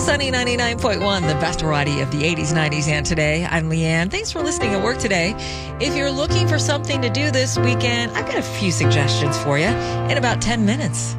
Sunny 99.1, the best variety of the 80s, 90s, and today. I'm Leanne. Thanks for listening at work today. If you're looking for something to do this weekend, I've got a few suggestions for you in about 10 minutes.